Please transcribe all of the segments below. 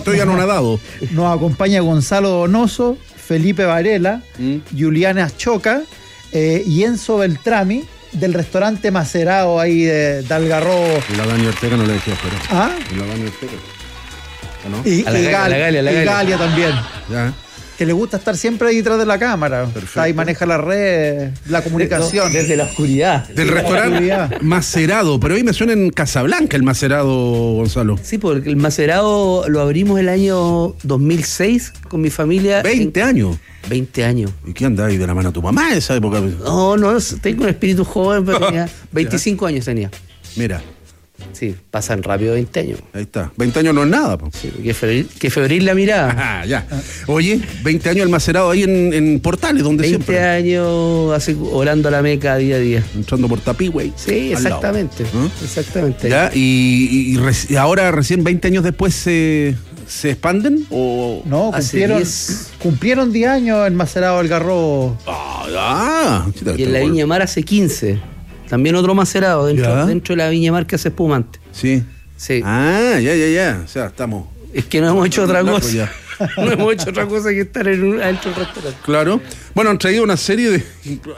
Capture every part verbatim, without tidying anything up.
estoy anonadado. Nos acompaña Gonzalo Donoso, Felipe Varela, mm. Juliana Choca eh, y Enzo Beltrami, del restaurante Macerado ahí de, de Algarrobo. Y la Dani Ortega no le decía, pero. ¿Ah? Y la Dani Ortega. ¿No? Y, a la, y, Gal, Gal, la Galia, la y Galia. Galia también. Ya. Que le gusta estar siempre ahí detrás de la cámara. Perfecto. Está ahí, maneja las redes, la comunicación. Desde la oscuridad. Del restaurante Macerado, pero hoy me suena en Casablanca el Macerado, Gonzalo. Sí, porque el Macerado lo abrimos el año dos mil seis con mi familia. veinte en... años. veinte años. ¿Y qué anda ahí de la mano a tu mamá en esa época? No, no, tengo un espíritu joven, pero tenía veinticinco años tenía. Mira. Sí, pasan rápido veinte años. Ahí está. veinte años no es nada, po. Sí, que febril, que febril la mirada. Ah, ya. Oye, veinte años el Macerado ahí en, en Portales, donde veinte siempre. veinte años así, orando a la Meca día a día. Entrando por Tapigüey. Sí, exactamente. ¿No? Exactamente. Ya, y, y, y, y ahora recién veinte años después se, se expanden o. No, cumplieron diez cumplieron diez años en Macerado Algarrobo. Ah, ah, y en la Viña Mar hace quince. También otro Macerado dentro, dentro de la Viña Mar que hace espumante. Sí. Sí. Ah, ya, ya, ya. O sea, estamos. Es que no hemos hecho otra cosa. Ya. No hemos hecho otra cosa que estar en un, adentro del restaurante. Claro. Bueno, han traído una serie de.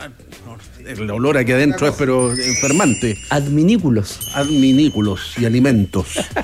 El olor aquí adentro es, pero enfermante. Adminículos. Adminículos y alimentos.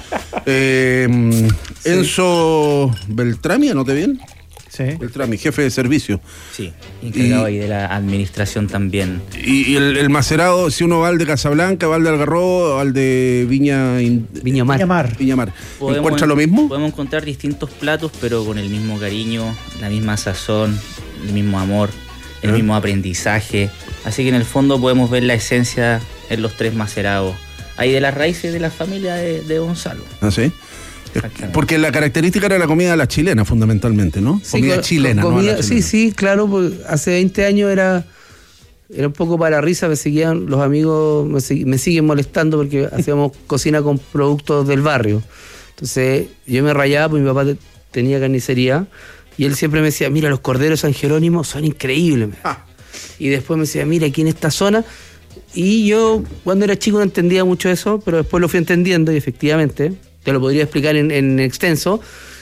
eh, sí. Enzo Beltrami, ¿anote bien? Sí. Beltrami, jefe de servicio. Sí, encargado y, ahí de la administración también. Y, y el, el Macerado, si uno va al de Casablanca, va al de Algarrobo, al de Viña... Viña Mar. Viña Mar. Viña Mar. Podemos, ¿Encuentra lo mismo? Podemos encontrar distintos platos, pero con el mismo cariño, la misma sazón, el mismo amor, el ¿Eh? mismo aprendizaje. Así que en el fondo podemos ver la esencia en los tres Macerados. Ahí de las raíces de la familia de, de Gonzalo. ¿Ah, sí? Porque la característica era la comida de la chilena, fundamentalmente, ¿no? Sí, comida con, chilena, con comida, ¿no? Sí, sí, claro, porque hace veinte años era, era un poco para la risa, me seguían, los amigos me, me siguen molestando porque hacíamos cocina con productos del barrio. Entonces yo me rayaba porque mi papá te, tenía carnicería y él siempre me decía, mira, los corderos San Jerónimo son increíbles. Ah. Y después me decía, mira, aquí en esta zona. Y yo cuando era chico no entendía mucho eso, pero después lo fui entendiendo y efectivamente... te lo podría explicar en, en extenso,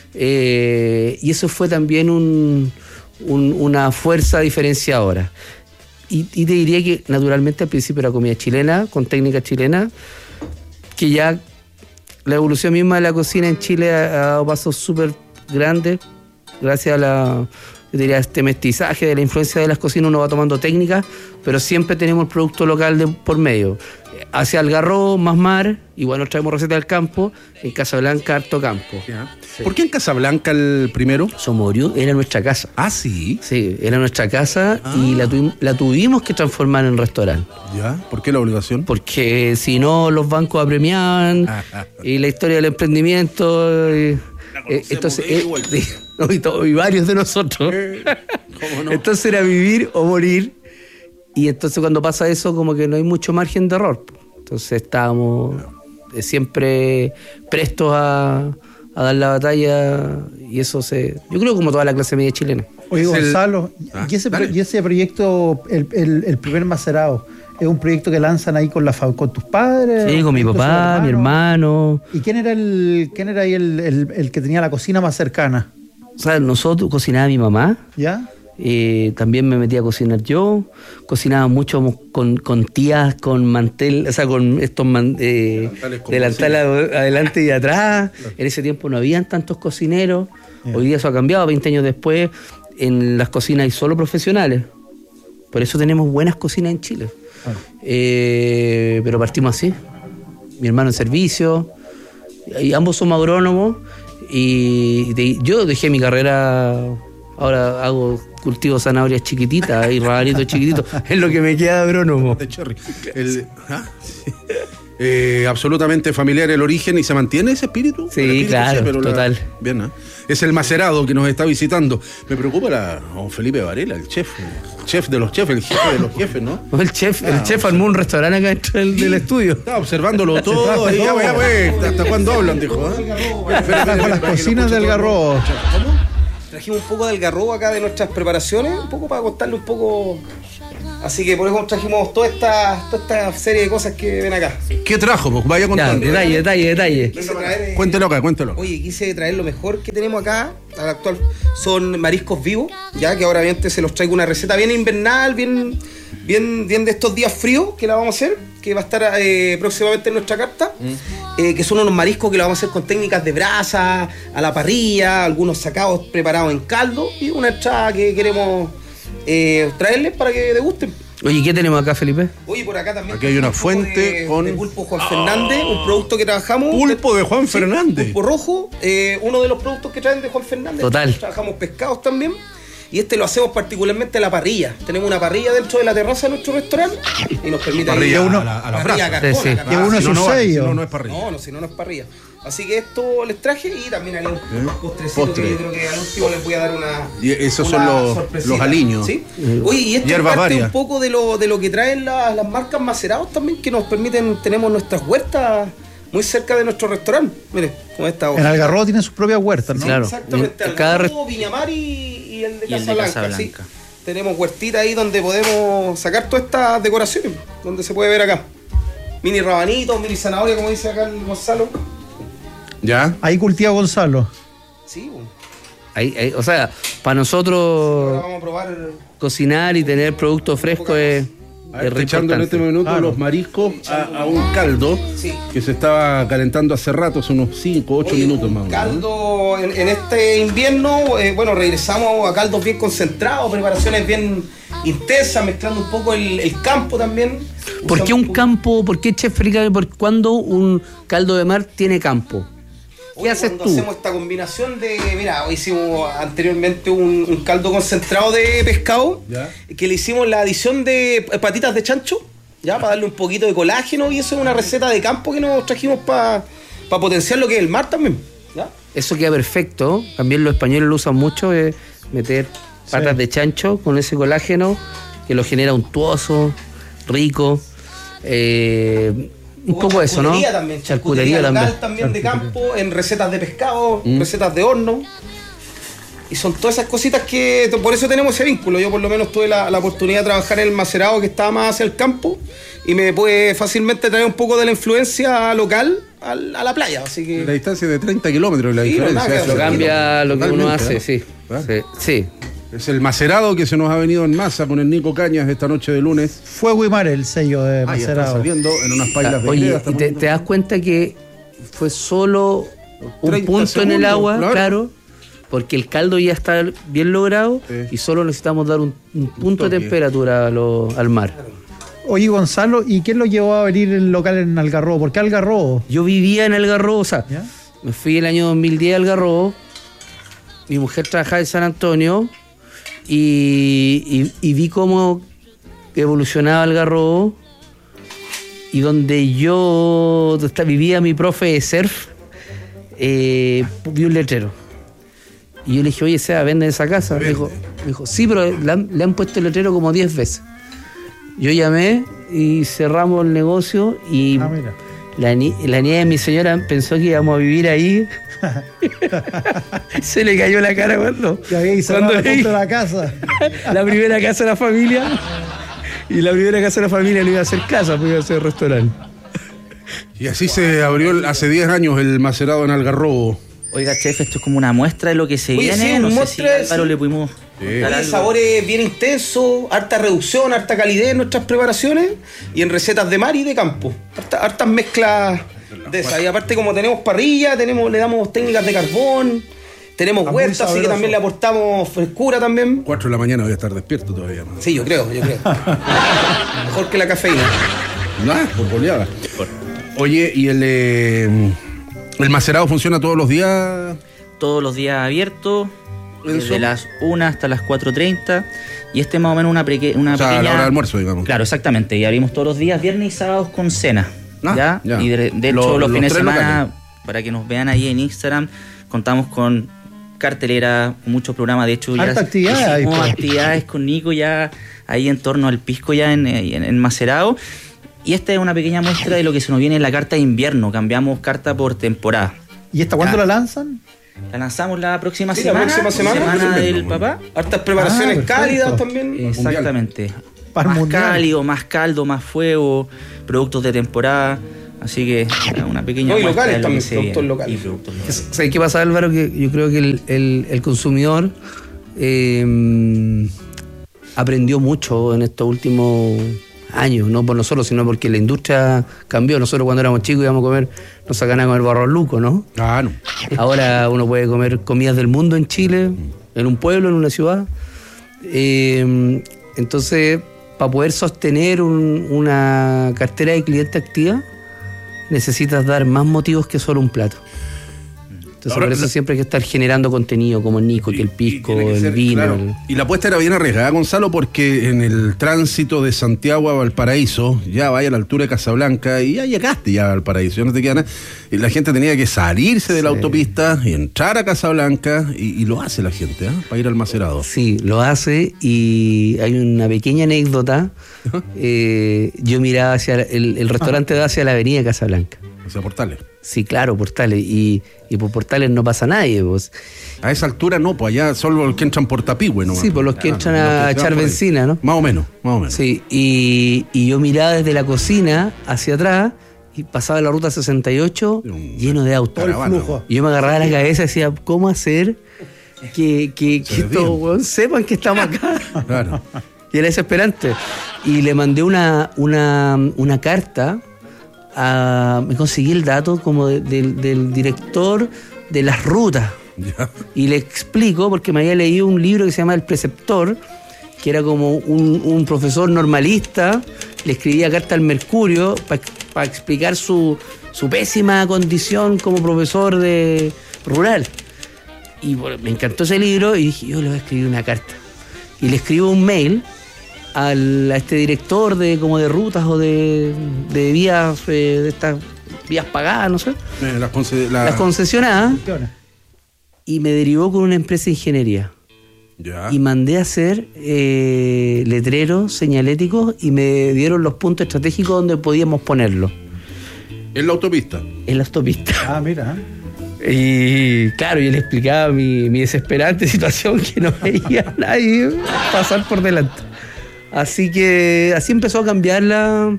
eh, y eso fue también un, un, una fuerza diferenciadora. Y, y te diría que naturalmente al principio era comida chilena, con técnica chilena, que ya la evolución misma de la cocina en Chile ha, ha dado pasos súper grandes, gracias a la... yo diría, este mestizaje de la influencia de las cocinas, uno va tomando técnicas, pero siempre tenemos el producto local de, por medio. Hacia Algarrobo, más mar, igual nos traemos recetas del campo, en Casablanca, harto campo. Sí. ¿Por qué en Casablanca el primero? Somoriú era nuestra casa. Ah, sí. Sí, era nuestra casa ah. y la, tu, la tuvimos que transformar en restaurante. ¿Ya? ¿Por qué la obligación? Porque si no, los bancos apremiaban ah, ah, ah. y la historia del emprendimiento. Y, eh, entonces, eh, y, todo, y varios de nosotros. Eh, ¿cómo no? Entonces era vivir o morir. Y entonces cuando pasa eso, como que no hay mucho margen de error. Entonces estábamos siempre prestos a, a dar la batalla y eso se... yo creo como toda la clase media chilena. Oye, Gonzalo, el... ah, ¿y, ese pro, ¿y ese proyecto, el, el, el primer Macerado, es un proyecto que lanzan ahí con, la, con tus padres? Sí, con mi papá, mi hermano. ¿Y quién era el quién era ahí el, el, el que tenía la cocina más cercana? O sea, nosotros cocinaba mi mamá. ¿Ya? Eh, también me metí a cocinar yo, cocinaba mucho con, con tías, con mantel, o sea, con estos man, eh, delantal adelante y atrás. En ese tiempo no habían tantos cocineros. Yeah. Hoy día eso ha cambiado, veinte años después. En las cocinas hay solo profesionales. Por eso tenemos buenas cocinas en Chile. Ah. Eh, pero partimos así. Mi hermano en servicio, y ambos somos agrónomos. Y de, yo dejé mi carrera, ahora hago cultivo zanahorias chiquititas y rabanitos chiquititos, es lo que me queda de agrónomo. De cherry. El, ¿ah? Sí. Eh, absolutamente familiar el origen y se mantiene ese espíritu. Sí, espíritu, claro, sí, pero total. La, bien, ¿eh? Es el Macerado que nos está visitando. Me preocupa la, don Felipe Varela, el chef, el chef de los chefs, el jefe de los jefes, ¿no? El chef, ah, el chef armó un restaurante acá dentro del, del estudio. Estaba observándolo todo. Y ya, ya, ya, ¿hasta cuándo hablan? Dijo, ¿eh? Con las cocinas del Algarrobo. ¿Cómo? Trajimos un poco de algarrobo acá de nuestras preparaciones, un poco para contarle un poco Así que por eso trajimos toda esta, toda esta serie de cosas que ven acá. ¿Qué trajo? Pues vaya Ya, contando. detalle, detalle, detalle. Quise traer, eh, Cuéntelo acá, cuéntelo. Oye, quise traer lo mejor que tenemos acá, al actual. Son mariscos vivos, ya que ahora obviamente se los traigo una receta bien invernal, bien, bien, bien de estos días fríos que la vamos a hacer, que va a estar eh, próximamente en nuestra carta, mm. eh, que son unos mariscos que la vamos a hacer con técnicas de brasa, a la parrilla, algunos sacados preparados en caldo y una entrada que queremos eh, traerles para que degusten. Oye, ¿qué tenemos acá, Felipe? Oye, por acá también Aquí hay una un poco fuente de, con- de pulpo Juan Fernández, un producto que trabajamos. Pulpo de Juan Sí, Fernández. Pulpo rojo, eh, uno de los productos que traen de Juan Fernández. Total. Trabajamos pescados también. Y este lo hacemos particularmente a la parrilla. Tenemos una parrilla dentro de la terraza de nuestro restaurante y nos permite Parrilla ahí- a la- a la parrilla brasa. carbona, Sí, sí. carbona. Que uno si es no, un no vale, sello. si no, no es parrilla. No, no, si no, no es parrilla. Así que esto les traje y también haré un postrecito Postre. que yo creo que al último les voy a dar una. Y esos una son los- sorpresita. los aliños. ¿Sí? Oye, y esto es Hierbas parte varias. un poco de lo, de lo que traen la- las marcas Macerados también, que nos permiten, tenemos nuestras huertas muy cerca de nuestro restaurante. Mire, con esta En Algarrobo tienen sus propias huertas, ¿no? Claro. Exactamente, En cada Algarrobo, Viñamar y, y el de Y el de Casablanca. Casablanca. ¿sí? Tenemos huertita ahí donde podemos sacar todas estas decoraciones, donde se puede ver acá. Mini rabanitos, mini zanahoria, como dice acá el Gonzalo. ¿Ya? Ahí cultiva Gonzalo. Sí, bueno. Ahí- ahí- o sea, para Ahora nosotros vamos a probar. cocinar y tener productos frescos es, A ver, es re echando en este importante. minuto Claro. los mariscos a, a un caldo Sí. que se estaba calentando hace rato, hace unos cinco, ocho Oye, minutos un más o menos. ¿no? caldo en, en este invierno, eh, bueno, regresamos a caldos bien concentrados, preparaciones bien intensas, mezclando un poco el, el campo también. ¿Por qué un Usamos- campo, por qué, chef, explícame, por cuándo un caldo de mar tiene campo? ¿Qué Oye, haces cuando tú? hacemos esta combinación de, mira, hoy hicimos anteriormente un, un caldo concentrado de pescado, Ya. que le hicimos la adición de patitas de chancho, ya, para darle un poquito de colágeno, y eso es una receta de campo que nos trajimos para potenciar lo que es el mar también, ¿ya? Eso queda perfecto. También los españoles lo usan mucho, es meter patas Sí. de chancho con ese colágeno que lo genera untuoso, rico. Eh, un poco de eso, ¿no? Charcutería también, charcutería local también de campo, en recetas de pescado, Mm. recetas de horno. Y son todas esas cositas que, por eso tenemos ese vínculo. Yo por lo menos tuve la, la oportunidad de trabajar en el Macerado, que estaba más hacia el campo, y me puede fácilmente traer un poco de la influencia local al- a la playa. Así que La distancia de treinta kilómetros, la Sí, diferencia. no, nada, eso Lo Sí, cambia lo que uno totalmente, hace, ¿no? sí. Claro. sí. Sí. Es el macerado que se nos ha venido en masa con el Nico Cañas esta noche de lunes. Fuego y mar, el sello de Ah, ya está Macerado. saliendo en unas pailas de Oye, greda, y está te, poniendo- te das cuenta que fue solo un treinta punto en el segundos, agua, claro. claro. Porque el caldo ya está bien logrado Sí. y solo necesitamos dar un, un punto de toque. temperatura a lo- al mar. Oye, Gonzalo, ¿y quién lo llevó a abrir el local en Algarrobo? ¿Por qué Algarrobo? Yo vivía en Algarrobo, o sea, ¿Ya? me fui el año dos mil diez a Algarrobo, mi mujer trabajaba en San Antonio y, y- y vi cómo evolucionaba Algarrobo y donde yo hasta vivía mi profe de surf, eh, vi un letrero. Y yo le dije, oye, Seba, ¿vende esa casa? Me dijo, me dijo, sí, pero le han, le han puesto el letrero como diez veces. Yo llamé y cerramos el negocio y Ah, mira. la, ni- la niña de mi señora pensó que íbamos a vivir ahí. Se le cayó la cara cuando, Que había que cerrar cuando la vi puerta de la casa. la primera casa de la familia. Y la primera casa de la familia no iba a ser casa, pues iba a ser restaurante. Y así se abrió el- hace diez años el macerado en Algarrobo. Oiga, chef, esto es como una muestra de lo que se Oye, viene. sí, no una sé si muestra, a Álvaro sí. le pudimos Sí. contar Oye, algo. sabores bien intensos, harta reducción, harta calidez en nuestras preparaciones y en recetas de mar y de campo. Harta- hartas mezclas de esas. Y aparte, como tenemos parrilla, tenemos, le damos técnicas de carbón, tenemos Está muy huerta, así que sabroso. también le aportamos frescura también. Cuatro de la mañana voy a estar despierto todavía. ¿no? Sí, yo creo, yo creo. Mejor que la cafeína. Nada, por goleada. Oye, ¿y el, eh, el macerado funciona todos los días? Todos los días abiertos, ¿Eso? desde las una hasta las cuatro treinta. Y este es más o menos una, preque- una O sea, a pequeña... la hora de almuerzo, digamos. Claro, exactamente. Y abrimos todos los días, viernes y sábados con cena. Ah, ¿ya? ya. Y de, de hecho, Los- los, los fines de tres semana, locales. para que nos vean ahí en Instagram, contamos con cartelera, muchos programas. De hecho, ya Harta actividad hay, hicimos pues. actividades con Nico ya ahí en torno al pisco ya en, en, en Macerado. Y esta es una pequeña muestra de lo que se nos viene en la carta de invierno. Cambiamos carta por temporada. ¿Y esta cuándo Ah. la lanzan? La lanzamos la próxima Sí, la semana. próxima semana. Semana del Perfecto. papá. Hartas preparaciones Ah, perfecto. cálidas también. Exactamente. Para el más mundial. cálido, más caldo, más fuego, productos de temporada. Así que una pequeña No, y muestra locales de lo que también, se productos viene. locales. Y productos locales. ¿Sabes qué pasa, Álvaro? Que yo creo que el, el- el consumidor eh, aprendió mucho en estos últimos años, no por nosotros, sino porque la industria cambió. Nosotros cuando éramos chicos íbamos a comer, nos sacan a comer barro luco, ¿no? Ah, no. Ahora uno puede comer comidas del mundo en Chile, en un pueblo, en una ciudad. Eh, entonces, para poder sostener un- una cartera de cliente activa, necesitas dar más motivos que solo un plato. Entonces, Ahora, por eso la- siempre hay que estar generando contenido como el Nico, que el pisco, Y tiene que el ser, vino. claro. el- Y la apuesta era bien arriesgada, Gonzalo, porque en el tránsito de Santiago a Valparaíso, ya vaya a la altura de Casablanca y ya llegaste ya a Valparaíso, ya no te queda nada. Y la gente tenía que salirse de la Sí. autopista y entrar a Casablanca, y, y lo hace la gente, ¿ah? Para ir al Macerado. Sí, lo hace y hay una pequeña anécdota. Eh, yo miraba hacia el, el restaurante da hacia la avenida Casablanca. O sea, Portales. Sí, claro, Portales. Y, y por Portales no pasa nadie. Pues. A esa altura no, pues allá solo los que entran por Tapigüe, ¿no? Sí, por los que entran los a que se van echar por ahí. benzina, ¿no? Más o menos, más o menos. Sí, y, y yo miraba desde la cocina hacia atrás y pasaba la ruta sesenta y ocho Un- lleno de autos. Todo el Caravana. flujo. Y yo me agarraba la cabeza y decía, ¿cómo hacer que, que, Se que desvíen. estos weón sepan que estamos acá? Claro. Y era desesperante. Y le mandé una, una, una carta, a, me conseguí el dato como de- del- del director de las rutas. Ya. Y le explico, porque me había leído un libro que se llama El Preceptor, que era como un, un profesor normalista, le escribía carta al Mercurio para explicar su, su pésima condición como profesor de rural. Y bueno, me encantó ese libro y dije, yo le voy a escribir una carta. Y le escribo un mail al, a este director de como de rutas o de, de vías, eh, de estas vías pagadas, no sé, Eh, las conce- la- las concesionadas, Funciona. y me derivó con una empresa de ingeniería. Ya. Y mandé a hacer eh, letreros señaléticos y me dieron los puntos estratégicos donde podíamos ponerlo En la autopista. en la autopista. Ah, mira. Y claro, yo le explicaba mi, mi desesperante situación, que no veía a nadie pasar por delante. Así que así empezó a cambiar la,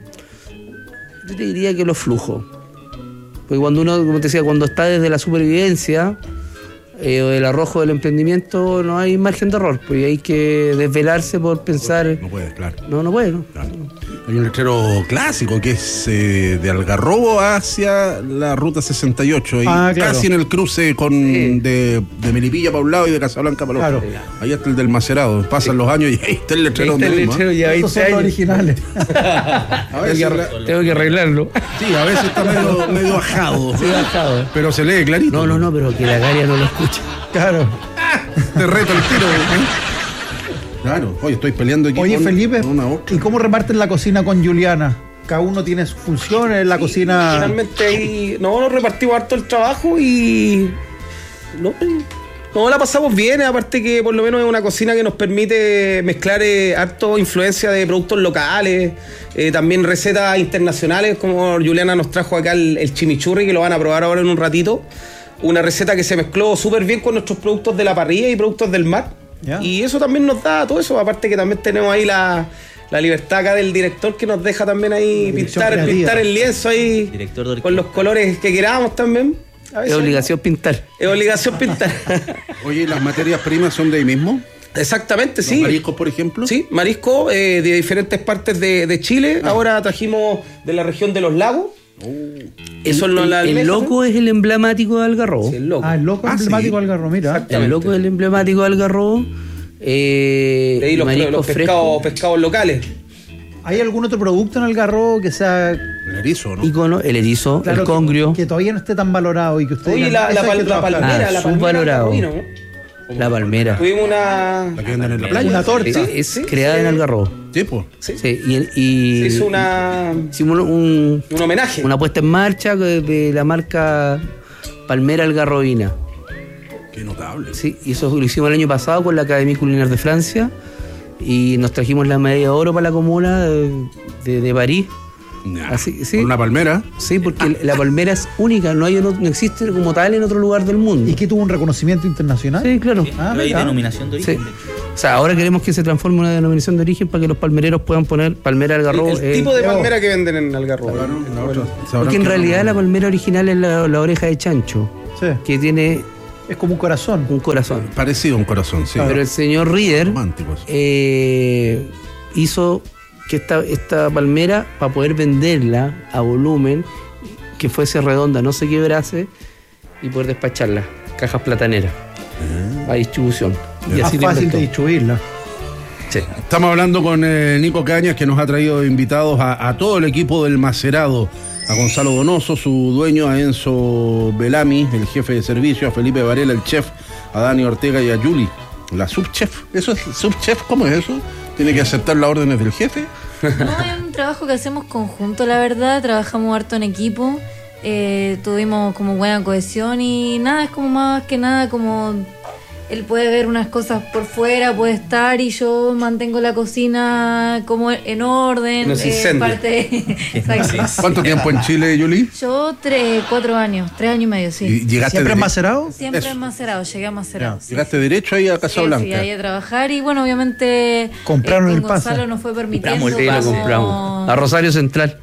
yo te diría que los flujos. Porque cuando uno, como te decía, cuando está desde la supervivencia eh, o del arrojo del emprendimiento, no hay margen de error, pues hay que desvelarse por pensar. No puedes, claro. No, no puede, ¿no? Claro. Hay un letrero clásico que es eh, de Algarrobo hacia la ruta sesenta y ocho, y Ah, claro. casi en el cruce con Sí. de, de Melipilla para un lado y de Casablanca para el otro. Claro. Ahí está el del Macerado. Pasan los años y ahí está el letrero. Ahí está el donde mismo, letrero, ya Estos veinte son los años. originales. ¿ah? A veces, Tengo la- que, tengo que arreglarlo. sí, a veces está medio, medio bajado. Sí, bajado. Pero se lee clarito. No, no, no, pero que la Garia no lo escuche. Claro. Te reto el tiro. ¿eh? Claro. Oye, estoy peleando aquí. Oye, con- Felipe, con una otra. ¿y cómo reparten la cocina con Juliana? Cada uno tiene sus funciones en la cocina. Finalmente ahí, no, nos repartimos harto el trabajo y no, no la pasamos bien, aparte que por lo menos es una cocina que nos permite mezclar eh, harto influencia de productos locales, eh, también recetas internacionales, como Juliana nos trajo acá el, el chimichurri, que lo van a probar ahora en un ratito. Una receta que se mezcló súper bien con nuestros productos de la parrilla y productos del mar. Ya. Y eso también nos da todo eso, aparte que también tenemos ahí la, la libertad acá del director, que nos deja también ahí La dirección pintar, creativa. pintar el lienzo ahí Director de orquesta. con los colores que queramos también. A Es veces obligación pintar. Es obligación pintar. Oye, ¿y las materias primas son de ahí mismo? Exactamente, ¿Los sí. mariscos, por ejemplo? Sí, marisco eh, de diferentes partes de, de Chile. Ah. Ahora trajimos de la región de los lagos. Eso El, no el- la el almeja, loco es el emblemático de Algarrobo. Sí, el loco. Ah, el loco Ah, emblemático sí. del Algarrobo, mira. Exacto. El loco es el emblemático de Algarrobo. Eh, De ahí los, mariscos los frescos. pescados, pescados locales. ¿Hay algún otro producto en Algarrobo que sea El erizo, ¿no? Icono, el erizo, claro, el que- congrio, que, todavía no esté tan valorado y que ustedes Oye, digan, la, la, "Eso hay pal- que la trabajar"? palmera, Ah, la palmera. subvalorado. Algarrobino, ¿no? la palmera. Tuvimos una. La que venden en la Una playa. Una torta. Es, es Sí, creada sí. en Algarrobo. Sí, pues. Sí. Sí, y, y- Se hizo una, hicimos un, un homenaje. una puesta en marcha de, de la marca Palmera Algarrobina. Qué notable. Sí, y eso lo hicimos el año pasado con la Académie Culinaire de Francia y nos trajimos la medalla de oro para la comuna de, de- de París. Ya. Así, sí. Con una palmera. Sí, porque la palmera es única, no hay no, no existe como tal en otro lugar del mundo. ¿Y que tuvo un reconocimiento internacional? Sí, claro. Ah, Pero hay mira. denominación de origen. Sí. de hecho. O sea, ahora queremos que se transforme en una denominación de origen para que los palmereros puedan poner palmera algarrobo. El, el eh, tipo de oh. palmera que venden en Algarrobo. Claro, En la la- otra, sabrán Porque en que realidad no- la palmera original es la, la oreja de chancho, Sí. que tiene Es como un corazón. un corazón. Parecido a un corazón, sí. Pero el señor Reader Románticos. eh, hizo que esta, esta palmera, para poder venderla a volumen, que fuese redonda, no se quebrase, y poder despacharla, cajas plataneras, a distribución. Y Es así más lo fácil inventó. de distribuirla. Sí. Estamos hablando con eh, Nico Cañas, que nos ha traído invitados a, a todo el equipo del Macerado, a Gonzalo Donoso, su dueño, a Enzo Belami, el jefe de servicio, a Felipe Varela, el chef, a Dani Ortega y a Yuli, la subchef. ¿Eso es subchef? ¿Cómo es eso? ¿Tiene que aceptar las órdenes del jefe? No, es un trabajo que hacemos conjunto, la verdad. Trabajamos harto en equipo. Eh, tuvimos como buena cohesión y nada, es como más que nada como él puede ver unas cosas por fuera, puede estar y yo mantengo la cocina como en orden. No se eh, incendie. parte, exacto. ¿Cuánto tiempo en Chile, Yuli? Yo tres, cuatro años, tres años y medio, sí. Y llegaste ¿Siempre en dire- Macerado? Siempre Eso. en Macerado, llegué a Macerado. sí, Llegaste derecho ahí a Sí, Casablanca. sí, ahí a trabajar y bueno, obviamente Compraron con el pase. Gonzalo nos fue permitiendo Sí, lo como- compramos. A Rosario Central.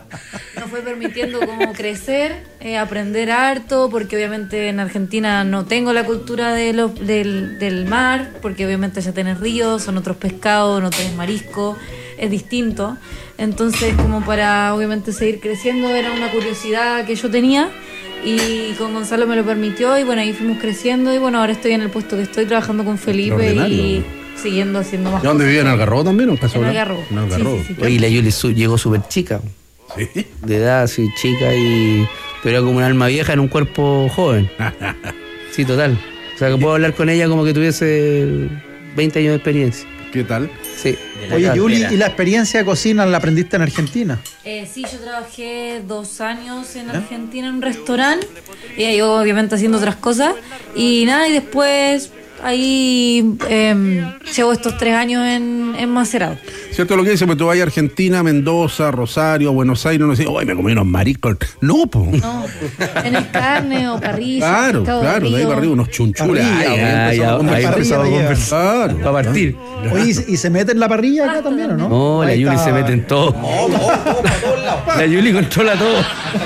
nos fue permitiendo como crecer, eh, aprender harto, porque obviamente en Argentina no tengo la cultura de los, del, del mar, porque obviamente ya tenés ríos, son otros pescados, no tenés marisco, es distinto. Entonces, como para obviamente seguir creciendo, era una curiosidad que yo tenía y con Gonzalo me lo permitió y bueno, ahí fuimos creciendo y bueno, ahora estoy en el puesto que estoy trabajando con Felipe y Extraordinario. siguiendo haciendo más ¿Y dónde cosas. vive? ¿En Algarrobo también o en En Casablanca? Algarrobo. En Algarrobo. Sí, sí, sí. Oye, la Yuli su- llegó súper chica, Sí. de edad así chica, y pero era como un alma vieja en un cuerpo joven. Sí, total. O sea, que puedo hablar con ella como que tuviese veinte años de experiencia. ¿Qué tal? Sí. De la Oye, Yuli, cantera. ¿y la experiencia de cocina la aprendiste en Argentina? Eh, sí, yo trabajé dos años en Argentina en un restaurante y ahí obviamente haciendo otras cosas y nada, y después ahí eh, llevo estos tres años en, en Macerado. ¿Cierto lo que dice? Pues tú vas a Argentina, Mendoza, Rosario, Buenos Aires, no sé, ¡ay, me comí unos mariscos! No, po. No, tenés carne o parrilla, Claro, pescado claro, de ahí río. para arriba unos chunchules. Parrilla, Ay, Ah, ahí ya, empezamos a ahí conversar. empezamos a Parrilla, conversar. Claro. Para partir. Oye, ¿y se- ¿y se mete en la parrilla acá también o no? No, la Ahí Yuli está. se mete en todo. La Yuli controla todo.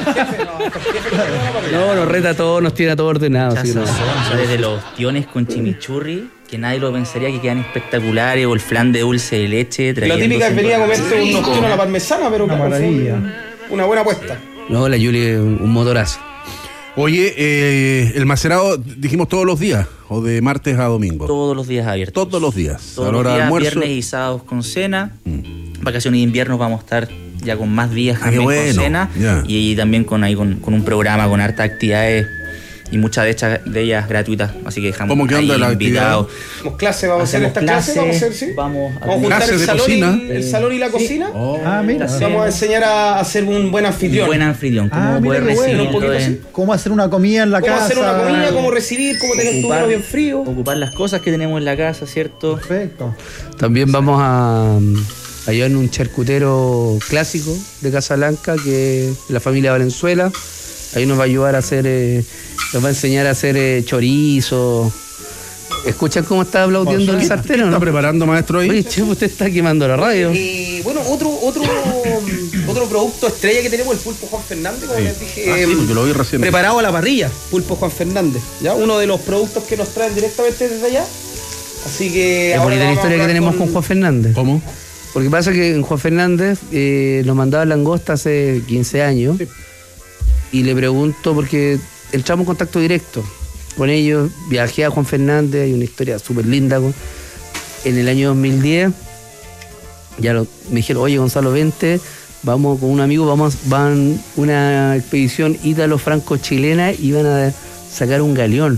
No, nos reta todo, nos tiene a todo ordenado. Mucha así que no. sazón, o sea, desde los tiones con chimichurri, que nadie lo pensaría que quedan espectaculares, o el flan de dulce de leche. La trayéndose típica es venir a por- comerse un nocturno a la parmesana, pero Una claro, fue maravilla. un- una buena apuesta. No, la Yuli es un un motorazo. Oye, eh, el macerado, dijimos todos los días, o de martes a domingo. Todos los días abiertos. Todos los días. Todos a la los hora de días, almuerzo. viernes y sábados con cena. Vacaciones de invierno vamos a estar ya con más días Ah, qué también bueno, con cena. ya. Y también con ahí con, con un programa, con hartas actividades. Y muchas de, estas, de ellas gratuitas. Así que dejamos ¿Cómo que ahí onda la invitados. Hacemos clase, vamos a hacer Hacemos esta clase, clase, vamos a hacer, sí. vamos a- Vamos a juntar Clase el de salón, cocina. y, el salón y la cocina. Oh. Ah, mira. Vamos a enseñar a, a ser un buen anfitrión. Un buen anfitrión. Cómo Ah, mira poder qué bueno, recibirlo un poquito en- así. ¿Cómo hacer una comida en la Cómo casa? hacer una comida, cómo recibir, cómo tener tu ocupar, vino bien frío. ocupar las cosas que tenemos en la casa, ¿cierto? Perfecto. También vamos a, a llevar un charcutero clásico de Casablanca, que es la familia Valenzuela. Ahí nos va a ayudar a hacer, eh, nos va a enseñar a hacer eh, chorizo. ¿Escuchan cómo está aplaudiendo el ¿Qué sartén o está no? preparando, maestro, ahí? Oye, che, usted está quemando la radio. Eh, bueno, otro, otro, otro producto estrella que tenemos, el pulpo Juan Fernández, como Sí. les dije. Ah, sí, eh, porque lo vi recién. Preparado a la parrilla, pulpo Juan Fernández. ¿Ya? Uno de los productos que nos traen directamente desde allá. Así que. Es ahora bonita la vamos a historia que hablar tenemos con Juan Fernández. ¿Cómo? Porque pasa que en Juan Fernández eh, nos mandaba langosta hace quince años. Y le pregunto, porque entramos en contacto directo con ellos, viajé a Juan Fernández, hay una historia súper linda. con- En el año dos mil diez, ya lo- me dijeron, oye Gonzalo, vente, vamos con un amigo, vamos, van una expedición ítalo-franco-chilena y van a sacar un galeón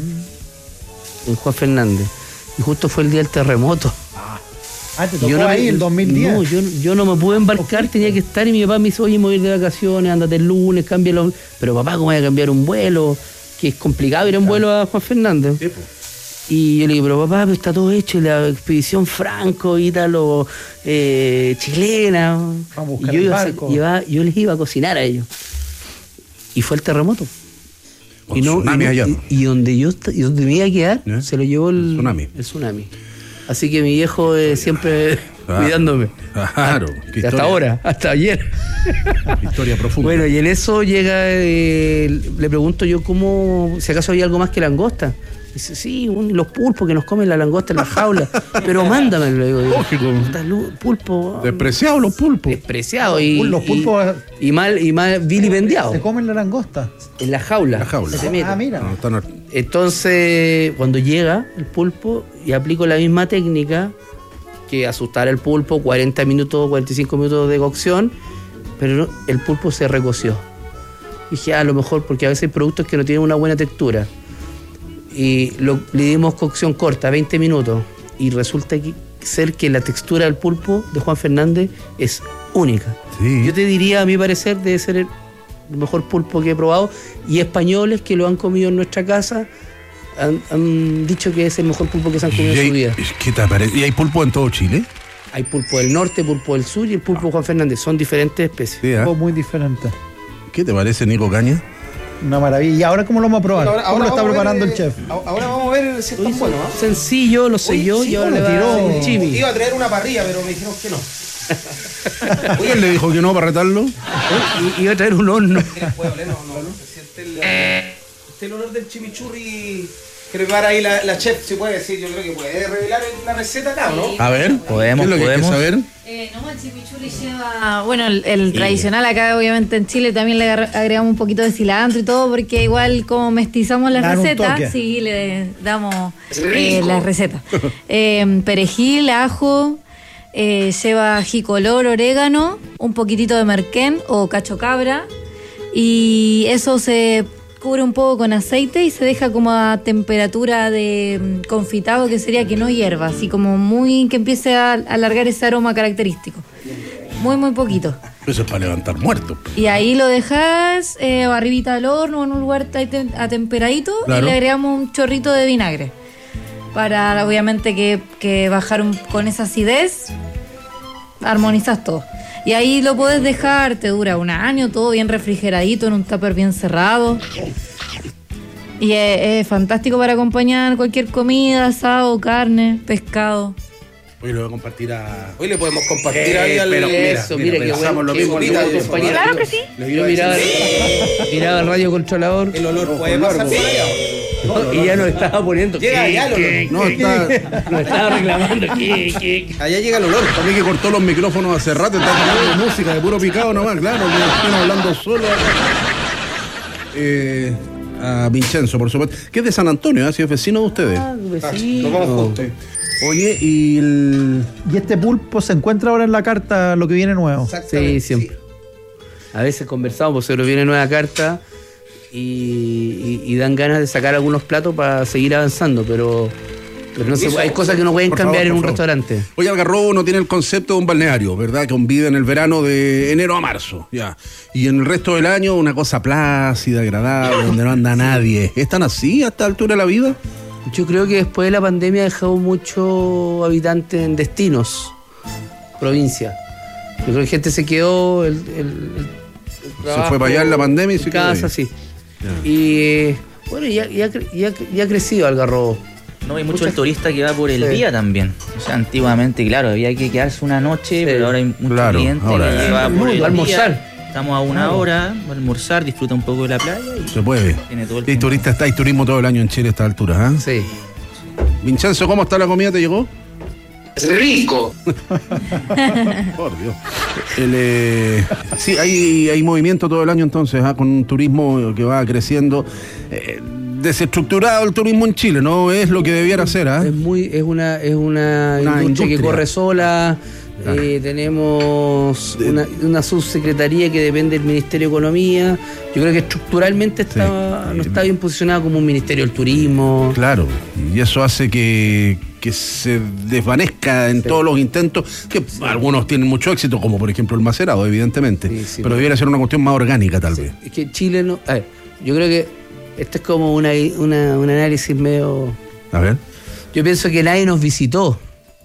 en Juan Fernández. Y justo fue el día del terremoto. Ah, te tocó Yo no ahí me- el dos mil diez. No, yo, yo no me pude embarcar, tenía que estar y mi papá me dice, oye, me voy a ir de vacaciones, ándate el lunes, cámbialo. Pero papá, ¿cómo voy a cambiar un vuelo? Que es complicado ir en vuelo a Juan Fernández. Y yo le digo, pero papá, pero está todo hecho, la expedición franco, ítalo, eh, chilena. Vamos a buscar Y yo, el iba a- barco. iba- yo les iba a cocinar a ellos. Y fue el terremoto. Con Y, no, tsunami y, no- allá. y- y donde yo esta- y donde me iba a quedar, ¿Eh? se lo llevó el, El tsunami. el tsunami. Así que mi viejo eh, siempre Ah, cuidándome. Claro. Y hasta ahora, hasta ayer. Historia profunda. Bueno, y en eso llega, eh, le pregunto yo cómo, si acaso había algo más que langosta. Dice, sí, un- los pulpos que nos comen la langosta en la jaula. Pero mándamelo, le digo. yo. Lógico. Puta, lu- Pulpo. Despreciados los pulpos. Despreciado y, Los pulpos- y, y mal y mal vilipendiado. Se comen la langosta. En la jaula. La jaula. Se mete. Ah, mira. No, están- Entonces, cuando llega el pulpo y aplico la misma técnica, que asustar al pulpo, cuarenta minutos, cuarenta y cinco minutos de cocción, pero no, el pulpo se recoció. Dije, ah, a lo mejor, porque a veces hay productos que no tienen una buena textura. Y lo, le dimos cocción corta, veinte minutos, y resulta que, ser que la textura del pulpo de Juan Fernández es única. Sí. Yo te diría, a mi parecer, debe ser el mejor pulpo que he probado, y españoles que lo han comido en nuestra casa han, han dicho que es el mejor pulpo que se han comido ¿Y en hay, su vida. ¿qué te parece? ¿Y hay pulpo en todo Chile? Hay pulpo del norte, pulpo del sur y el pulpo Juan Fernández. Son diferentes especies. Sí, ¿ah? Algo muy diferente. ¿Qué te parece, Nico Caña? Una maravilla. ¿Y ahora cómo lo vamos a probar? Ahora- ¿Cómo ahora lo está vamos a ver, preparando el eh, chef? a- Ahora vamos a ver si está bueno, ¿ah? Sencillo, lo selló Oye, sí, y ahora le bueno, va a tiró. dar el chimi. Iba a traer una parrilla, pero me dijeron que no. ¿Quién le dijo que no para retarlo? Y iba a traer un horno. ¿Quieres puede oler? No, no, no. Se siente el, siente el olor del chimichurri que prepara ahí la, la chef, si puede decir. Yo creo que puede revelar la receta acá, ¿no? A ver, Podemos, ¿qué es lo que hay que podemos. saber? Eh, no, el chimichurri lleva, bueno, el, el tradicional acá obviamente en Chile también le agar- agregamos un poquito de cilantro y todo porque igual como mestizamos las Dan un recetas, toque. sí, le damos eh, las recetas. Eh, perejil, ajo, eh, lleva ají color, orégano, un poquitito de merquén o cacho cabra y eso se cubre un poco con aceite y se deja como a temperatura de mm, confitado, que sería que no hierva, así como muy, que empiece a alargar ese aroma característico. Muy, muy poquito. Eso es para levantar muertos. Y ahí lo dejas eh, arribita del horno, en un lugar ahí tem- atemperadito, Claro. y le agregamos un chorrito de vinagre. Para, obviamente, que, que bajar un- con esa acidez, armonizas todo. Y ahí lo puedes dejar, te dura un año, todo bien refrigeradito, en un tupper bien cerrado. Y es, es fantástico para acompañar cualquier comida, asado, carne, pescado. Hoy lo voy a compartir a... Hoy le podemos compartir ahí al... pero mira, Eso, mira, mira, qué pensamos bueno, lo qué mismo, bonito, Nico, compañero. Claro que sí. Yo miraba, miraba el radio controlador El olor puede pasar por allá. y ya nos estaba poniendo. Llega ¿qué, ya el olor. qué, No, qué? está... Nos estaba reclamando. ¿Qué, qué? Allá llega el olor. Para mí que cortó los micrófonos hace rato, está hablando de música de puro picado nomás, claro, que están hablando solo. Eh, a Vincenzo, por supuesto, que es de San Antonio, ¿eh? Si es vecino de ustedes. Ah, vecino. Nos vamos juntos. Oye, y el... Y este pulpo se encuentra ahora en la carta, lo que viene nuevo. Sí, Exactamente. siempre. A veces conversamos, porque se nos viene nueva carta y, y- y dan ganas de sacar algunos platos para seguir avanzando, pero, pero no se, Eso, hay cosas que no pueden por cambiar favor, en un por favor. restaurante. Oye, Algarrobo no tiene el concepto de un balneario, ¿verdad? Que convive en el verano de enero a marzo, ya. Y en el resto del año una cosa plácida, agradable, donde no anda nadie. ¿Están así a esta altura de la vida? Yo creo que después de la pandemia ha dejado muchos habitantes en destinos, provincia. Yo creo que gente se quedó, el, el- el trabajo fue para allá en la pandemia y se en quedó casa, ahí. sí. Ya. Y eh, bueno, ya, ya, cre- ya, ya ha crecido Algarrobo. No, hay mucho Mucha- el turista que va por el Sí. día también. O sea, antiguamente, claro, había que quedarse una noche, Sí. pero ahora hay muchos Claro, clientes ahora, que va sí, por el va a día. almorzar. Estamos a una hora, va a almorzar, disfruta un poco de la playa y Se puede. tiene todo el Hay tiempo. turista, está, hay turismo todo el año en Chile a esta altura, ¿ah? Sí. Vincenzo, ¿cómo está la comida? ¿Te llegó? Rico. Por Dios. El, eh, sí, hay, hay movimiento todo el año entonces, ¿ah? Con un turismo que va creciendo. Eh, desestructurado el turismo en Chile, no es lo que debiera ser, ¿ah? Es muy, es una, es una, Una industria, que industria. corre sola. Claro. Eh, tenemos De- una, una subsecretaría que depende del Ministerio de Economía. Yo creo que estructuralmente está, Sí. no está bien posicionado como un Ministerio del Turismo. Claro, y eso hace que, que se desvanezca en Sí. todos los intentos, que algunos tienen mucho éxito, como por ejemplo el Macerado, evidentemente, Sí, sí, pero debiera ser una cuestión más orgánica tal vez. Es que Chile no. A ver, yo creo que esto es como una, una- un análisis medio. A ver. Yo pienso que nadie nos visitó.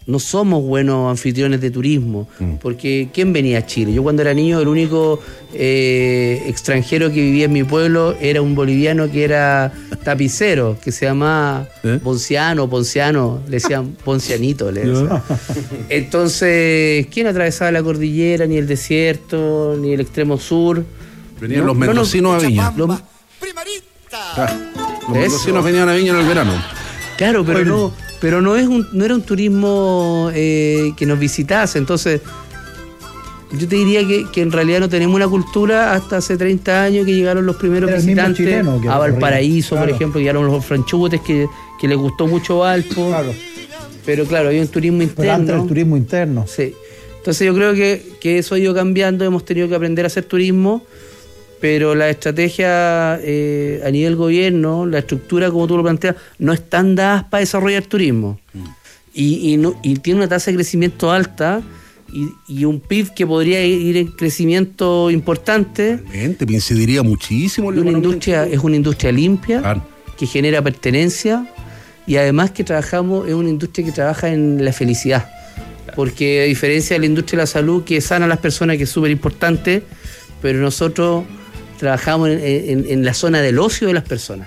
no somos buenos anfitriones de turismo, mm. porque ¿quién venía a Chile? Yo cuando era niño el único eh, extranjero que vivía en mi pueblo era un boliviano que era tapicero, que se llamaba ¿Eh? Ponciano, Ponciano, le decían Poncianito. Le decían. Entonces, ¿quién atravesaba la cordillera, ni el desierto, ni el extremo sur? Venían no, los mendocinos no, no, a Viña. Los, claro, los mendocinos venían a Viña en el verano. Claro, pero no, pero no es un, no era un turismo eh, que nos visitase. Entonces, yo te diría que, que en realidad no tenemos una cultura hasta hace treinta años que llegaron los primeros era visitantes a Valparaíso, claro. Por ejemplo, llegaron los franchutes que, que les gustó mucho Valpo. Claro. Pero claro, había un turismo interno. Pero antes el turismo interno. Sí. Entonces yo creo que, que eso ha ido cambiando, hemos tenido que aprender a hacer turismo, pero la estrategia eh, a nivel gobierno, la estructura como tú lo planteas, no están dadas para desarrollar turismo. Mm. Y, y, no, y tiene una tasa de crecimiento alta y, y un P I B que podría ir en crecimiento importante. Realmente, me incidiría muchísimo. En una industria, es una industria limpia, claro, que genera pertenencia y además que trabajamos, es una industria que trabaja en la felicidad. Porque a diferencia de la industria de la salud, que sana a las personas, que es súper importante, pero nosotros trabajamos en, en, en la zona del ocio de las personas.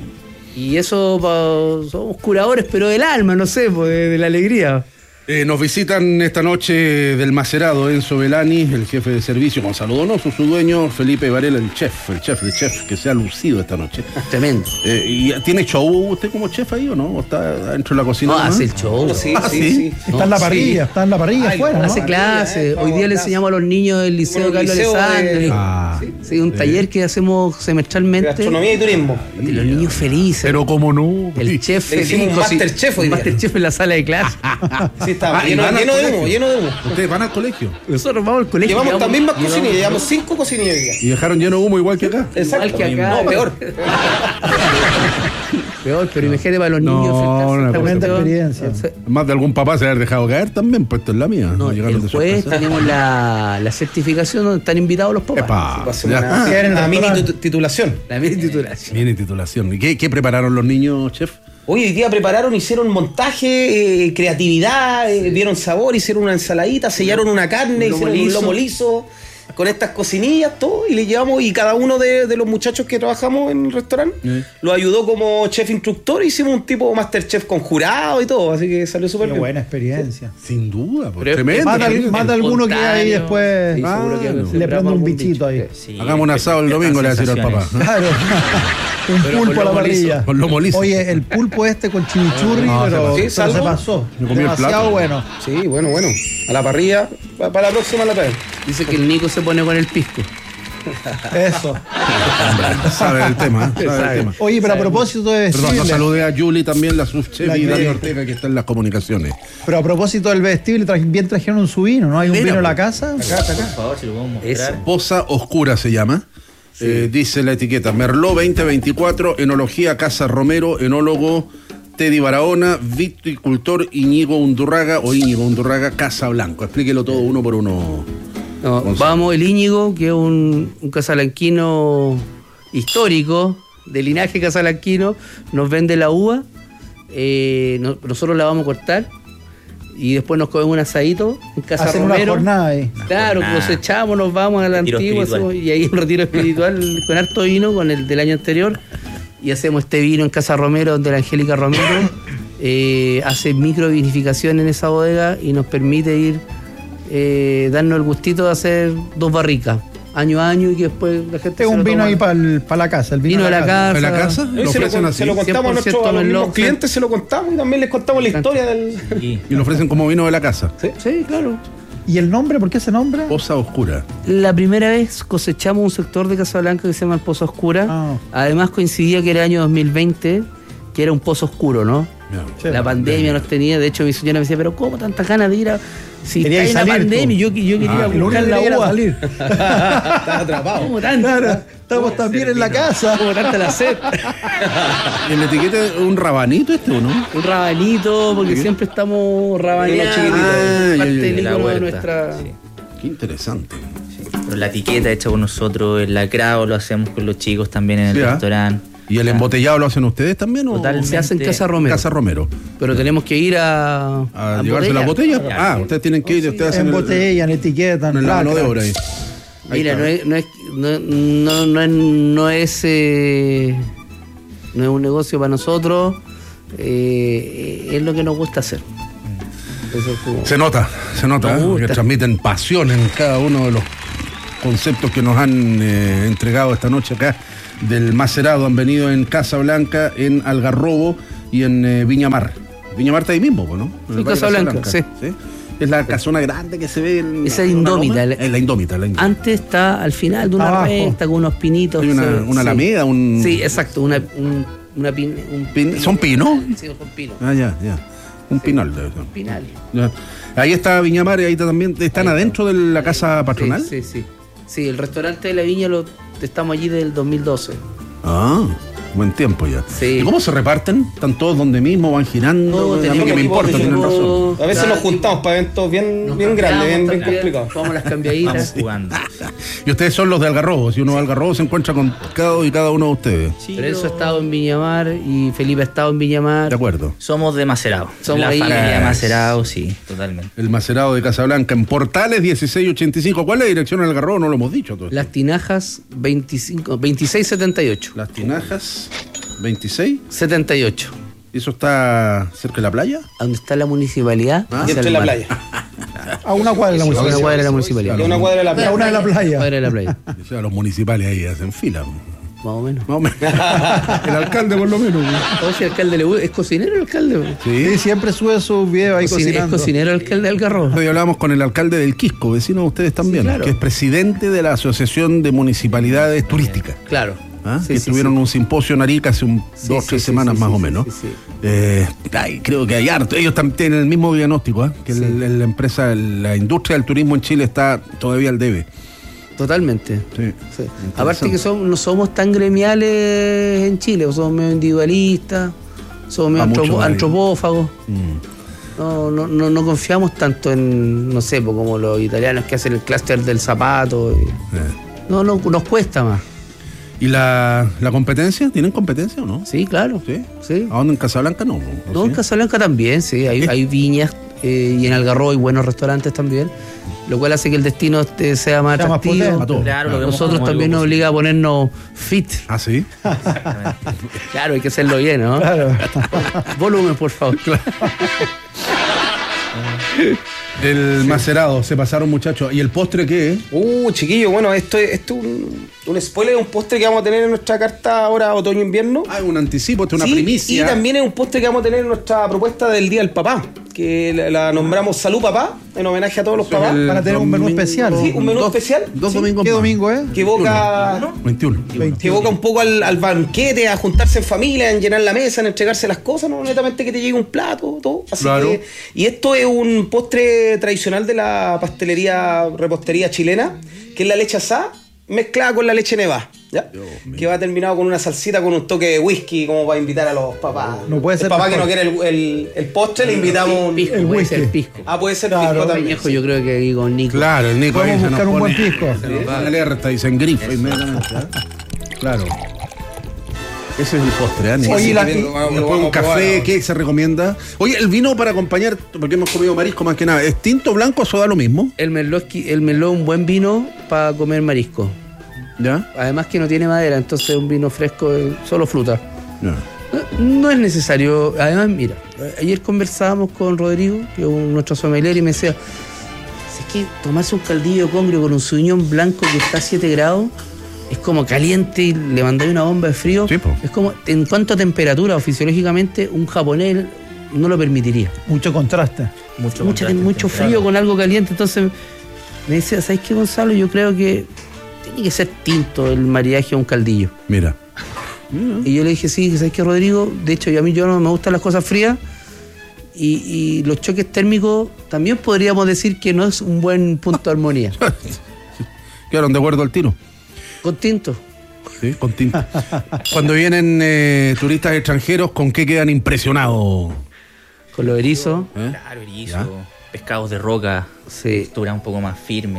Y eso pa, somos curadores, pero del alma, no sé, pues, de, de la alegría. Eh, nos visitan esta noche del Macerado Enzo Belani, el jefe de servicio, Gonzalo Donoso, su dueño, Felipe Varela, el chef, el chef de chef, que se ha lucido esta noche. Tremendo. Eh, ¿Y tiene show usted como chef ahí o no? ¿O está dentro de la cocina? No, ¿no? Hace el show. No, sí, ah, sí, sí, sí. Está no, en la parrilla, sí. está en la parrilla Ay, afuera, ¿no? Hace clase. Eh, Hoy día le enseñamos a los niños del Liceo Carlos Alessandri. De... Ah, sí, sí, un sí. taller que hacemos semestralmente. Gastronomía y turismo. De los niños felices. Pero como no. El chef feliz. Un Masterchef hoy día. Masterchef en la sala de clase. Sí, está ah, lleno, lleno de humo, lleno de humo. ¿Ustedes van al colegio? Nosotros vamos al colegio. Llevamos también más cocinillas, llevamos cinco cocinillas. ¿Y dejaron lleno de humo igual que acá? Exacto. Igual que acá. No, peor. Peor, pero imagínate para los no, niños. Una tremenda experiencia. Más de algún papá se ha dejado caer también, pues esto es la mía. No, el jueves tenemos la, la certificación donde están invitados los papás. Epa, sí, una, una mini titulación. La mini titulación. Mini titulación. ¿Y qué, qué prepararon los niños, chef? Hoy día prepararon, hicieron montaje, eh, creatividad, eh, vieron sabor, hicieron una ensaladita, sellaron una carne, lomo hicieron liso. un lomo liso, con estas cocinillas, todo, y le llevamos, y cada uno de, de los muchachos que trabajamos en el restaurante ¿Eh? lo ayudó como chef instructor, hicimos un tipo Masterchef con jurado y todo, así que salió súper bien. Buena experiencia. Sin duda, pues, Pero tremendo. Mata, mata alguno que ahí después Sí, seguro que ah, le prende un bichito ahí. Sí, Hagamos un asado el domingo, le voy a decir al papá. Claro. Un Pero pulpo a la parrilla. Con lomo liso. Oye, el pulpo este con chimichurri, No, pero, sí, pero salvo. se pasó. Me comí el Demasiado plato. bueno. Sí, bueno, bueno. A la parrilla, para pa la próxima la pedimos. Dice que el Nico se pone con el pisco. Eso. Sabe el tema, ¿eh? Sabe el tema. Oye, pero a propósito de Perdón, vestible, nos saludé a Julie también, la subchef, La y Dani que- Ortega, que está en las comunicaciones. pero a propósito del vestible, tra- bien trajeron un su vino, ¿no? Hay un Mira, vino en la pues. casa. Por favor, si lo podemos mostrar. Eso. Poza Oscura se llama. Eh, dice la etiqueta Merlot veinte veinticuatro, enología Casa Romero, enólogo Teddy Barahona, viticultor Íñigo Undurraga o Íñigo Undurraga, Casa Blanco. Explíquelo todo uno por uno. No, Gonzalo. vamos, el Íñigo, que es un, un casalanquino histórico, de linaje casalanquino, nos vende la uva, eh, no- nosotros la vamos a cortar y después nos comemos un asadito en Casa Hacen una Romero. jornada ahí. Claro, jornada. cosechamos, nos vamos a la Retiro antigua espiritual. hacemos- y ahí un retiro espiritual con harto vino, con el del año anterior, y hacemos este vino en Casa Romero, donde la Angélica Romero eh, hace microvinificación en esa bodega y nos permite ir, eh, darnos el gustito de hacer dos barricas, año a año, y que después la gente Este es se un lo vino toma. ahí para la casa. El vino, Vino de la casa. ¿En la casa? Hoy ¿Lo se, lo, ofrecen con- así? se lo contamos a, nuestros, a los Merlot, mismos clientes, se lo contamos y también les contamos la historia del... Y Y lo ofrecen como vino de la casa. Sí, claro. ¿Y el nombre? ¿Por qué ese nombre? Poza Oscura. La primera vez cosechamos un sector de Casablanca que se llama el Pozo Oscura. Ah. Además coincidía que era el año dos mil veinte, que era un pozo oscuro, ¿no? Sí, La pandemia nos tenía, de hecho mi señora me decía, pero ¿cómo tantas ganas de ir a... Si Quería está en la salir, pandemia, tú. yo, yo quería Ah, ir Y a lo único buscar que la quería era uva. salir. Estaba atrapado. ¿Cómo tanta? Claro, estamos también en la casa. ¿Cómo tanta la sed? ¿Y en la etiqueta un rabanito este o no? Un rabanito, porque siempre estamos rabaneando. Ah, parte ya, ya, del ya. la ícono de huerta. nuestra... Sí. Qué interesante. Pero la etiqueta hecha por nosotros, el lacrado lo hacemos con los chicos también en el Sí, ¿ah? restaurante. ¿Y el embotellado lo hacen ustedes también? ¿O? Totalmente. Se hace en Casa Romero. Casa Romero. Pero tenemos que ir a... ¿A, llevarse las botellas? Ah, ustedes tienen que ir, ustedes hacen el- Embotellan, etiquetan, en la mano de lacran. obra ahí. Ahí Mira, está. no es, no es, no, no, no es, no es, eh, no es un negocio para nosotros, eh, es lo que nos gusta hacer. Eso es como- Se nota, se nota, Nos ¿eh? gusta. Que transmiten pasión en cada uno de los conceptos que nos han eh, entregado esta noche acá del Macerado. Han venido en Casa Blanca, en Algarrobo y en eh, Viña Mar. Viña Mar está ahí mismo, ¿no? En Sí, el Valle Casa Blanca, sí. Es la casona grande que se ve en Esa en es una Indómita, loma. la- Es la Indómita, la Indómita. Antes está al final de una Abajo. recta con unos pinitos. Hay una- se- una alameda, un- Sí, exacto, una, un, una pin, un Pin- ¿son pinos? Sí, son pinos. Ah, ya, ya. Un pinal debe ser. Pinal. Ya. Ahí está Viña Mar y ahí está también. ¿Están adentro de la casa patronal? Sí, sí, sí. Sí, el restaurante de la Viña lo estamos allí desde el dos mil doce. Ah, buen tiempo ya. Sí. ¿Y cómo se reparten? ¿Están todos donde mismo? ¿Van girando? No, a mí tenemos que me equipos importa, de tienen equipo. razón. A veces Cada nos juntamos para eventos bien, Nos bien grandes, bien, bien cambiamos complicados. Jugamos las Vamos cambiaditas. jugando. Y ustedes son los de Algarrobo. Si uno va a Algarrobo se encuentra con cada y cada uno de ustedes. Pero eso ha estado en Viñamar y Felipe ha estado en Viñamar. De acuerdo. Somos de Macerado. Somos la ahí. familia Ah. Macerado, sí, totalmente. El Macerado de Casablanca en Portales dieciséis ochenta y cinco. ¿Cuál es la dirección en Algarrobo? No lo hemos dicho todo esto. Las Tinajas veinticinco, veintiséis setenta y ocho. Las Tinajas veintiséis. setenta y ocho. ¿Y eso está cerca de la playa? ¿A dónde está la municipalidad? Ah, Hacia Dentro de el la mar. playa. A una cuadra de la A una municipalidad. cuadra de la municipalidad. De una cuadra de la A playa. una de la playa. Cuadra de la playa. O sea, los municipales ahí hacen fila. Más o menos. Más o menos. El alcalde por lo menos. Oye, si el alcalde le gusta- ¿es cocinero el alcalde? Sí, Sí. siempre sube sus videos ahí Cocine- ¿Es cocinando. cocinero el alcalde del Algarrobo? Hoy hablábamos con el alcalde del Quisco, vecino de ustedes también, Sí, claro. que es presidente de la Asociación de Municipalidades Turísticas. Claro. ¿Ah? Sí, que sí, tuvieron sí. un simposio en Arica hace un, Sí, dos, sí, tres sí, semanas sí, más sí, o sí, menos. sí, sí. Eh, ay, creo que hay harto. Ellos tam- tienen el mismo diagnóstico, ¿eh? que el- Sí. el- la empresa, la industria del turismo en Chile está todavía al debe. Totalmente. Sí. Sí. Aparte que somos, no somos tan gremiales en Chile, somos medio individualistas, somos medio Ah, mucho antropo- más. antropófagos. Mm. No, no, no, no confiamos tanto en, no sé, pues, como los italianos que hacen el clúster del zapato. y- Eh. no, no, nos cuesta más. ¿Y la, la competencia? ¿Tienen competencia o no? Sí, claro. ¿Sí? Sí. ¿A dónde en Casablanca no? ¿O No, sí? en Casablanca también, sí, hay, ¿Sí? hay viñas eh, y en Algarrobo hay buenos restaurantes también, lo cual hace que el destino este sea más Sea más atractivo. potente. A todos. Claro, lo vemos Nosotros como también algo nos obliga a ponernos fit. ¿Ah, sí? Claro, hay que hacerlo bien, ¿no? Claro. Volumen, por favor. El macerado, se pasaron muchachos. ¿Y el postre qué es? Uh, chiquillo, bueno, esto es, esto es un, un spoiler, un postre que vamos a tener en nuestra carta ahora otoño-invierno. Ah, es un anticipo, esto es una Sí, primicia. Y también es un postre que vamos a tener en nuestra propuesta del Día del Papá, que la, la nombramos Salud Papá, en homenaje a todos los papás. Van a tener un menú domingo- especial. Sí, un menú dos- especial. Dos Sí. domingos ¿Qué más. domingo es? Que evoca, veintiuno. que evoca un poco al, al banquete, a juntarse en familia, en llenar la mesa, en entregarse las cosas, no netamente que te llegue un plato, todo. Así Claro. que, y esto es un postre tradicional de la pastelería, repostería chilena, que es la leche asada mezclada con la leche nevada, ¿ya? Que va terminado con una salsita con un toque de whisky, como para invitar a los papás. No puede ser El papá que mejor. no quiere el, el- el postre, le invitamos un... Pisco, El puede whisky. ser pisco. Ah, puede ser Claro. pisco también. Peñejo, yo creo que aquí con Nico. Claro, el Nico Podemos ahí se buscar nos un buen pone- pisco. se nos va la alerta y se engrifa inmediatamente. ¿eh? Claro. Ese es el postre, ¿eh? Oye, Sí, la- sí, y- y después un café, ¿qué se recomienda? Oye, el vino para acompañar, porque hemos comido marisco más que nada, ¿es tinto, blanco o soda lo mismo? El merlot, es qui- el merlot es un buen vino para comer marisco. ¿Ya? Además que no tiene madera, entonces un vino fresco es solo fruta. Ya. No, no es necesario. Además, mira, ayer conversábamos con Rodrigo, que es un- nuestro sommelier, y me decía, es que tomarse un caldillo de congrio con un suñón blanco que está a siete grados es como caliente y le mandáis una bomba de frío. Sí, po. Es como, en cuanto a temperatura o fisiológicamente, un japonés no lo permitiría. Mucho contraste. Mucho, Mucha- contraste mucho temprano. frío con algo caliente. Entonces me decía, ¿sabes qué, Gonzalo? Yo creo que tiene que ser tinto el maridaje a un caldillo. Mira. Y yo le dije, sí, ¿sabes qué, Rodrigo? De hecho, yo a mí yo no me gustan las cosas frías. Y, y los choques térmicos también podríamos decir que no es un buen punto de armonía. Quedaron de acuerdo al tiro. Con tinto. Sí, con tinto. Cuando vienen eh, turistas extranjeros, ¿con qué quedan impresionados? Con los erizos. ¿Eh? Claro, erizo, Ya. pescados de roca, Sí. textura un poco más firme.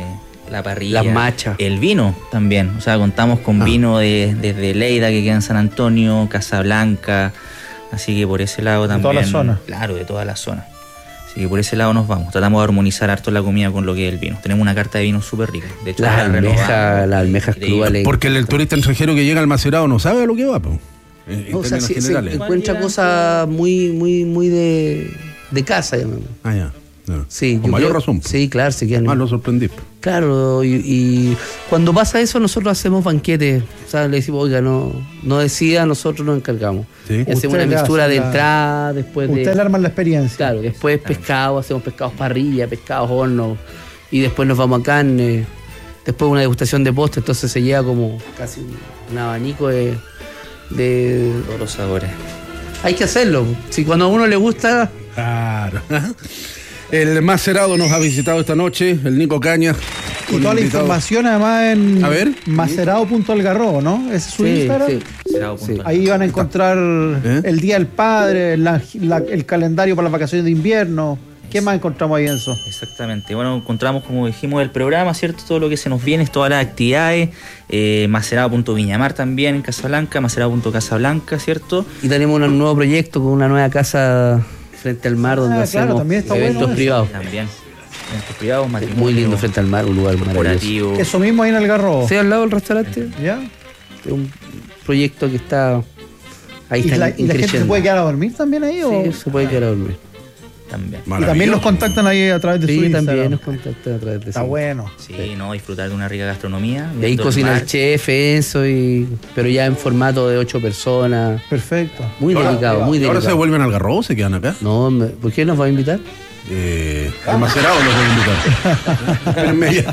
la parrilla, Las machas. el vino también. O sea, contamos con Ah. vino de, desde Leida, que queda en San Antonio, Casablanca. Así que por ese lado De también. toda la zona. Claro, de toda la zona. Así que por ese lado nos vamos. Tratamos de armonizar harto la comida con lo que es el vino. Tenemos una carta de vino súper rica. De hecho, Las la renovamos. almejas, las almejas Increíble. crudas. le- Porque el, el turista extranjero que llega al Macerado no sabe a lo que va, po. En, en No, o sea, términos sí, se generales. encuentra cosas muy, muy, muy de, de casa, llamamos. Ah, ya. ya. Sí, Con yo mayor creo- razón. po. Sí, claro, se quedan. Más lo sorprendí. po. Claro, y, y cuando pasa eso nosotros hacemos banquetes, o sea, le decimos, oiga, no, no decida, nosotros nos encargamos. Sí. Y hacemos Usted una le mixtura hace de la- entrada, después de... Usted le arma la experiencia. Claro, después pescado, hacemos pescados parrilla, pescados horno, y después nos vamos a carne, después una degustación de postre, entonces se lleva como casi un, un abanico de, de... Todos los sabores. Hay que hacerlo, si cuando a uno le gusta... Claro. El Macerado nos ha visitado esta noche, el Nico Cañas. Y con toda la invitado- información además en A ver. macerado punto algarrobo, ¿no? Ese es su Sí, Instagram. sí. Cerrado Sí. punto. Ahí van a encontrar ¿Eh? el Día del Padre, la- la- el calendario para las vacaciones de invierno. ¿Qué más encontramos ahí, Enzo? Exactamente. Bueno, encontramos, como dijimos, el programa, ¿cierto? Todo lo que se nos viene, todas las actividades. Eh, Macerado punto Viñamar también en Casablanca, Macerado punto Casablanca, ¿cierto? Y tenemos un nuevo proyecto con una nueva casa frente al mar donde Ah, claro, hacemos también está eventos bueno eso. privados. También. Eventos privados, matrimonio. Muy lindo frente al mar, un lugar maravilloso. corporativo. Eso mismo ahí en Algarrobo. Sí, al lado del restaurante, ¿Ya? es un proyecto que está ahí ¿Y está la, y la gente se creciendo. puede quedar a dormir también ahí? o? Sí, se puede quedar a dormir. También. Y también los contactan ahí a través de su Sí, Instagram. también nos contactan a través de Está eso. bueno. Sí, no, disfrutar de una rica gastronomía. Y ahí viendo el cocina mar. el chef, eso, y, pero ya en formato de ocho personas. Perfecto. Muy Ahora- delicado, muy ¿Y ahora se delicado. vuelven al Garrobo o se quedan acá? No, me- ¿por qué nos va a invitar? Eh, al Macerado los voy a invitar. Espérenme ya.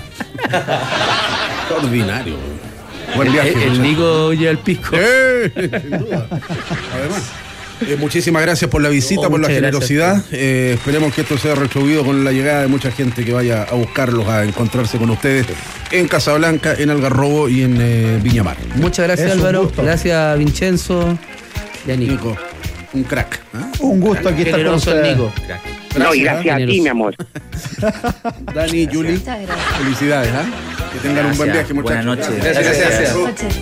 Qué ordinario. Buen viaje. el, el muchachos. Nico lleva el pisco. Eh, sin duda. Además. Eh, muchísimas gracias por la visita, Oh, por la muchas generosidad. Eh, esperemos que esto sea retribuido con la llegada de mucha gente que vaya a buscarlos, a encontrarse con ustedes en Casablanca, en Algarrobo y en eh, Viñamar. Muchas gracias, Es un Álvaro. gusto. Gracias, Vincenzo y a Nico. Nico, un crack. ¿ah? Un gusto aquí estar con Generoso el ustedes. Nico. Crack. No, y ¿ah? gracias a ti, Generoso. mi amor. Dani, Juli, Muchas gracias. felicidades. ¿ah? Que tengan un buen Gracias. viaje, muchachos. Buenas noches. Gracias, gracias. Buenas noches.